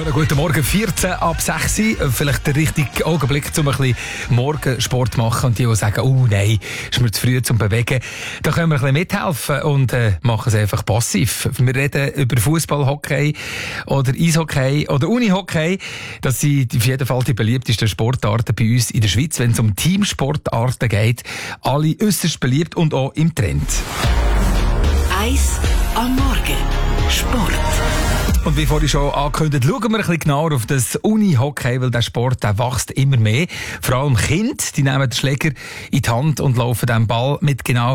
Schönen guten Morgen, 14 ab 6 Uhr. Vielleicht der richtige Augenblick, um ein bisschen Morgensport zu machen. Und die sagen, oh nein, ist mir zu früh zum Bewegen. Da können wir ein bisschen mithelfen und machen es einfach passiv. Wir reden über Fußball, Hockey oder Eishockey oder Unihockey. Das sind auf jeden Fall die beliebtesten Sportarten bei uns in der Schweiz, wenn es um Teamsportarten geht. Alle äußerst beliebt und auch im Trend. Eis am Morgen. Sport. Und wie vorhin schon angekündigt, schauen wir ein bisschen genauer auf das Unihockey, weil der Sport der wächst immer mehr. Vor allem Kinder, die nehmen den Schläger in die Hand und laufen den Ball mit genau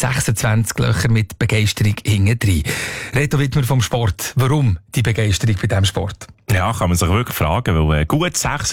26 Löchern mit Begeisterung hinten rein. Reto Wittmer vom Sport. Warum die Begeisterung bei diesem Sport? Ja, kann man sich wirklich fragen, weil gut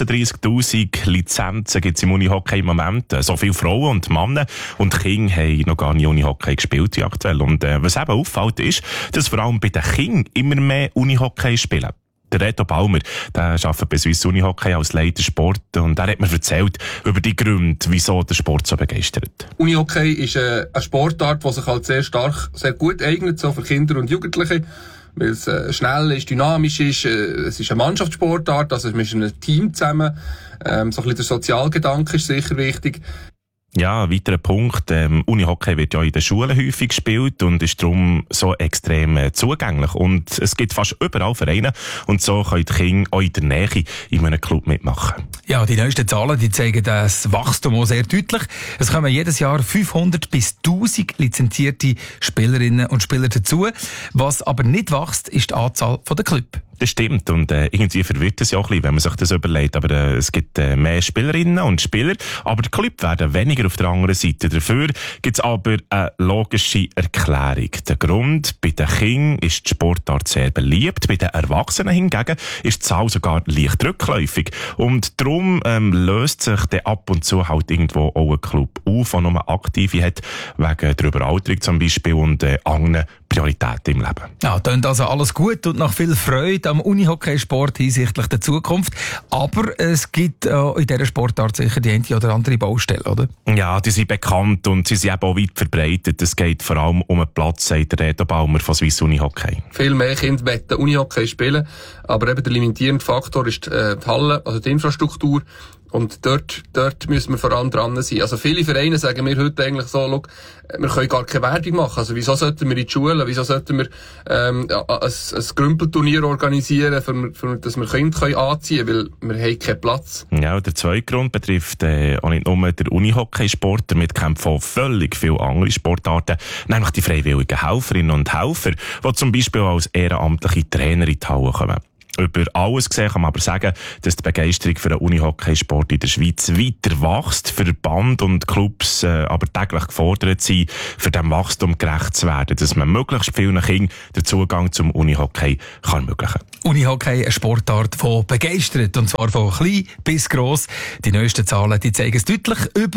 36'000 Lizenzen gibt es im Unihockey im Moment. So viele Frauen und Männer und Kinder haben noch gar nicht Unihockey gespielt wie aktuell. Und was eben auffällt ist, dass vor allem bei den Kindern immer mehr Unihockey spielen. Der Reto Baumer, der arbeitet bei Swiss Unihockey als Leiter Sport und er hat mir erzählt über die Gründe, wieso der Sport so begeistert. Unihockey ist eine Sportart, die sich halt sehr gut eignet, so für Kinder und Jugendliche. Weil es schnell ist, dynamisch ist, es ist eine Mannschaftssportart, also wir sind ein Team zusammen. So ein bisschen der Sozialgedanke ist sicher wichtig. Ja, ein weiterer Punkt. Unihockey wird ja in den Schulen häufig gespielt und ist darum so extrem zugänglich. Und es gibt fast überall Vereine und so können die Kinder auch in der Nähe in einem Club mitmachen. Ja, die neuesten Zahlen, die zeigen das Wachstum auch sehr deutlich. Es kommen jedes Jahr 500 bis 1000 lizenzierte Spielerinnen und Spieler dazu. Was aber nicht wächst, ist die Anzahl der Clubs. Das stimmt und irgendwie verwirrt es ja auch ein bisschen, wenn man sich das überlegt. Aber es gibt mehr Spielerinnen und Spieler, aber die Clubs werden weniger auf der anderen Seite. Dafür gibt es aber eine logische Erklärung. Der Grund, bei den Kindern ist die Sportart sehr beliebt, bei den Erwachsenen hingegen ist die Zahl sogar leicht rückläufig. Und darum löst sich dann ab und zu halt irgendwo auch ein Club auf, der nur Aktive hat, wegen der Überalterung zum Beispiel und anderen Prioritäten im Leben. Ja, klingt also alles gut und nach viel Freude am Unihockeysport hinsichtlich der Zukunft. Aber es gibt in dieser Sportart sicher die eine oder andere Baustelle, oder? Ja, die sind bekannt und sie sind eben auch weit verbreitet. Es geht vor allem um einen Platz, sagt der Reto Baumer von Swiss Unihockey. Viel mehr Kinder wollen Unihockey spielen, aber eben der limitierende Faktor ist die Halle, also die Infrastruktur. Und dort müssen wir vor allem dran sein. Also viele Vereine sagen mir heute eigentlich so, schau, wir können gar keine Werbung machen. Also wieso sollten wir in die Schulen, wieso sollten wir ein Grümpelturnier organisieren, für dass wir Kinder anziehen können, weil wir haben keinen Platz. Ja, der zweite Grund betrifft auch nicht nur den Unihockeysport, damit kämpfen auch völlig viele andere Sportarten, nämlich die freiwilligen Helferinnen und Helfer, die zum Beispiel als ehrenamtliche Trainer in die Halle kommen. Über alles gesehen kann man aber sagen, dass die Begeisterung für den Unihockeysport in der Schweiz weiter wächst, Verband und Clubs aber täglich gefordert sind, für diesem Wachstum gerecht zu werden, dass man möglichst vielen Kindern den Zugang zum Unihockey kann ermöglichen. Unihockey, eine Sportart, die begeistert, und zwar von klein bis gross. Die neuesten Zahlen, die zeigen es deutlich. Über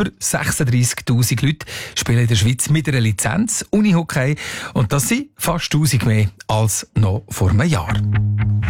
36'000 Leute spielen in der Schweiz mit einer Lizenz Unihockey und das sind fast 1000 mehr als noch vor einem Jahr.